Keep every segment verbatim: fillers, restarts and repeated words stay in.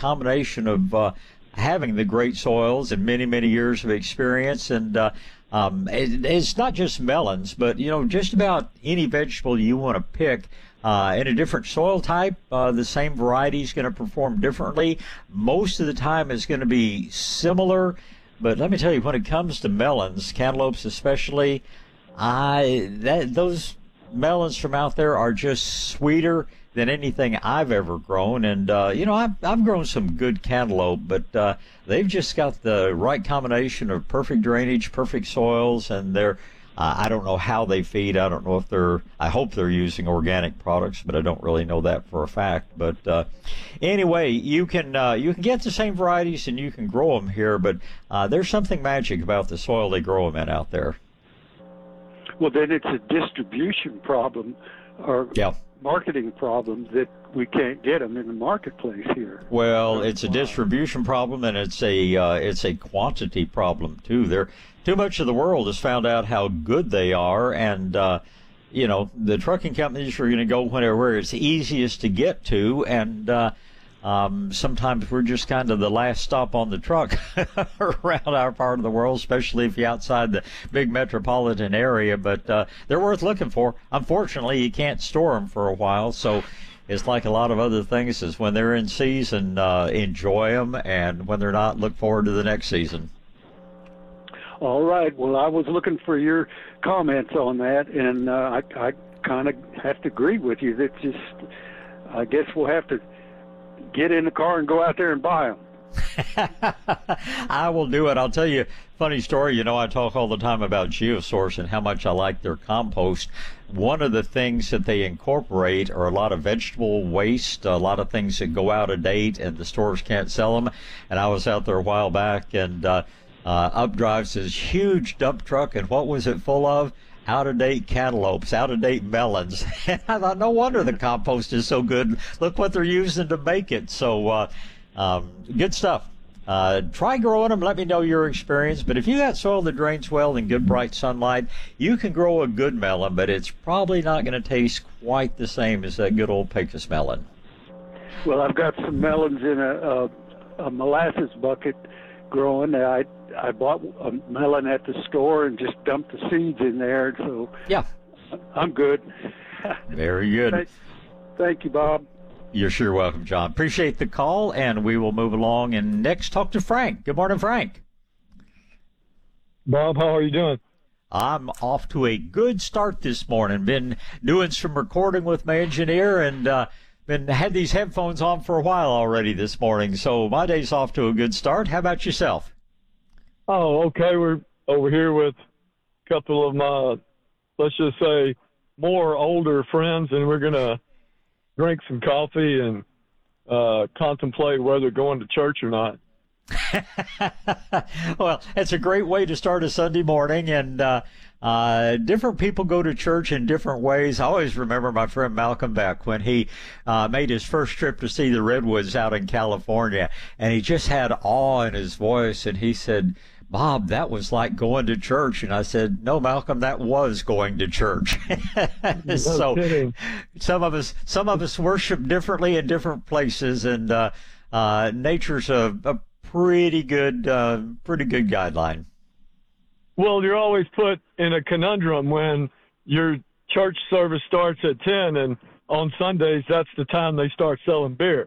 combination of uh, having the great soils and many, many years of experience. And uh, um, it, it's not just melons, but, you know, just about any vegetable you want to pick. Uh, in a different soil type, uh, the same variety is going to perform differently. Most of the time it's going to be similar. But let me tell you, when it comes to melons, cantaloupes especially, I that those melons from out there are just sweeter than anything I've ever grown. And, uh, you know, I've, I've grown some good cantaloupe, but uh, they've just got the right combination of perfect drainage, perfect soils, and they're Uh, I don't know how they feed. I don't know if they're, I hope they're using organic products, but I don't really know that for a fact. But uh, anyway, you can uh, you can get the same varieties and you can grow them here, but uh, there's something magic about the soil they grow them in out there. Well, then it's a distribution problem or yeah. marketing problem that we can't get them in the marketplace here. Well, it's a distribution problem, and it's a uh, it's a quantity problem too. They're Too much of the world has found out how good they are, and, uh, you know, the trucking companies are going to go wherever it's easiest to get to, and uh, um, sometimes we're just kind of the last stop on the truck around our part of the world, especially if you're outside the big metropolitan area, but uh, they're worth looking for. Unfortunately, you can't store them for a while, so it's like a lot of other things, is when they're in season, uh, enjoy them, and when they're not, look forward to the next season. All right. Well, I was looking for your comments on that, and uh, I, I kind of have to agree with you. That just, I guess we'll have to get in the car and go out there and buy them. I will do it. I'll tell you a funny story. You know, I talk all the time about GeoSource and how much I like their compost. One of the things that they incorporate are a lot of vegetable waste, a lot of things that go out of date and the stores can't sell them. And I was out there a while back, and uh, Uh, up drives this huge dump truck, and what was it full of? Out-of-date cantaloupes, out-of-date melons. And I thought, no wonder the compost is so good. Look what they're using to make it. So, uh, um, good stuff. Uh, try growing them. Let me know your experience. But if you got soil that drains well and good bright sunlight, you can grow a good melon, but it's probably not going to taste quite the same as that good old Pecos melon. Well, I've got some melons in a, a, a molasses bucket growing. I I bought a melon at the store and just dumped the seeds in there, so yeah, I'm good. Very good. Thank, thank you, Bob. You're sure welcome, John. Appreciate the call, and we will move along and next talk to Frank. Good morning, Frank. Bob, how are you doing? I'm off to a good start this morning. Been doing some recording with my engineer, and uh, been had these headphones on for a while already this morning, so my day's off to a good start. How about yourself? Oh, okay. We're over here with a couple of my, let's just say, more older friends, and we're going to drink some coffee and uh, contemplate whether going to church or not. Well, it's a great way to start a Sunday morning, and uh, uh, different people go to church in different ways. I always remember my friend Malcolm Beck when he uh, made his first trip to see the redwoods out in California, and he just had awe in his voice, and he said, "Bob, that was like going to church." And I said, "No, Malcolm, that was going to church." No so kidding. some of us, some of us worship differently in different places, and uh, uh, nature's a, a pretty good, uh, pretty good guideline. Well, you're always put in a conundrum when your church service starts at ten, and on Sundays, that's the time they start selling beer.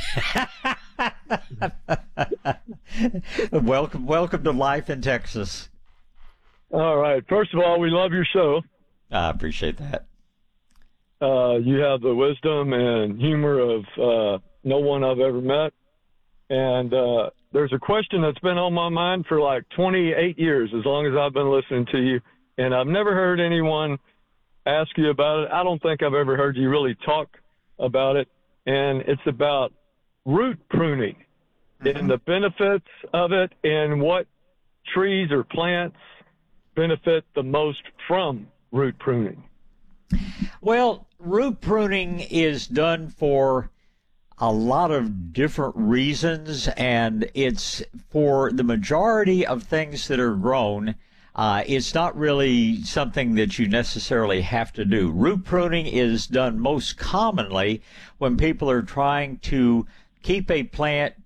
welcome, welcome to life in Texas. All right. First of all, we love your show. I appreciate that. Uh, you have the wisdom and humor of uh, no one I've ever met. And uh, there's a question that's been on my mind for like twenty-eight years, as long as I've been listening to you. And I've never heard anyone ask you about it. I don't think I've ever heard you really talk about it. And it's about root pruning mm-hmm. and the benefits of it, and what trees or plants benefit the most from root pruning. Well, root pruning is done for a lot of different reasons, and it's for the majority of things that are grown. Uh, it's not really something that you necessarily have to do. Root pruning is done most commonly when people are trying to keep a plant